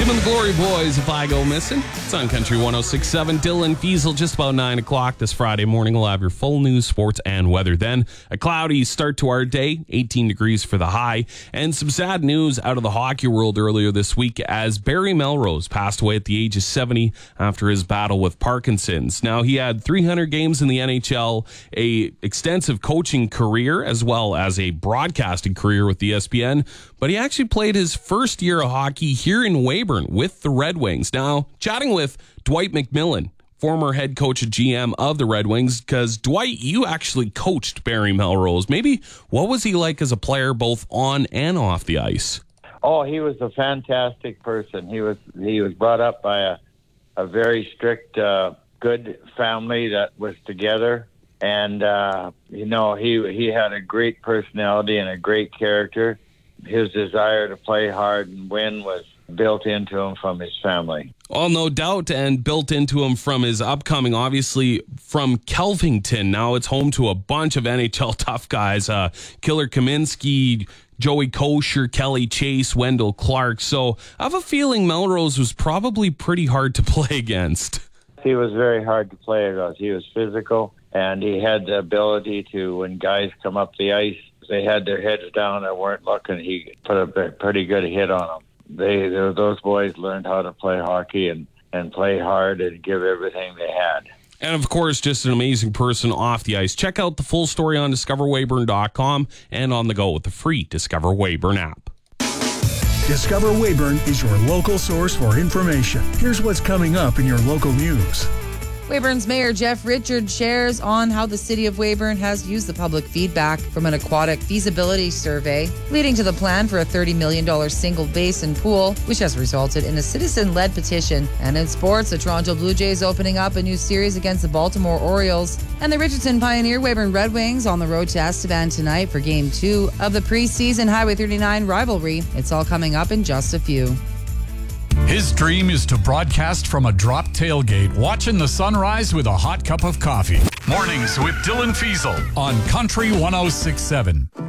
Tim and the Glory Boys, If I Go Missing. It's on Country 106.7. Dylan Fiesel, just about 9 o'clock this Friday morning. We'll have your full news, sports, and weather. Then a cloudy start to our day, 18 degrees for the high. And some sad news out of the hockey world earlier this week as Barry Melrose passed away at the age of 70 after his battle with Parkinson's. Now, he had 300 games in the NHL, a extensive coaching career, as well as a broadcasting career with ESPN. But he actually played his first year of hockey here in Weyburn with the Red Wings. Now, chatting with Dwight McMillan, former head coach and GM of the Red Wings, because Dwight, you actually coached Barry Melrose. Maybe what was he like as a player, both on and off the ice? Oh, he was a fantastic person. He was brought up by a very strict, good family that was together. And, he had a great personality and a great character. His desire to play hard and win was built into him from his family. Well, no doubt, and built into him from his upcoming, obviously, from Kelvington. Now it's home to a bunch of NHL tough guys. Killer Kaminsky, Joey Kosher, Kelly Chase, Wendell Clark. So I have a feeling Melrose was probably pretty hard to play against. He was very hard to play against. He was physical, and he had the ability to, when guys come up the ice, they had their heads down and weren't looking, he put a pretty good hit on them. Those boys learned how to play hockey and play hard and give everything they had. And, of course, just an amazing person off the ice. Check out the full story on discoverweyburn.com and on the go with the free Discover Weyburn app. Discover Weyburn is your local source for information. Here's what's coming up in your local news. Weyburn's Mayor Jeff Richards shares on how the city of Weyburn has used the public feedback from an aquatic feasibility survey, leading to the plan for a $30 million single basin pool, which has resulted in a citizen-led petition. And in sports, the Toronto Blue Jays opening up a new series against the Baltimore Orioles. And the Richardson Pioneer Weyburn Red Wings on the road to Estevan tonight for Game 2 of the preseason Highway 39 rivalry. It's all coming up in just a few. His dream is to broadcast from a drop tailgate, watching the sunrise with a hot cup of coffee. Mornings with Dylan Fiesel on Country 106.7.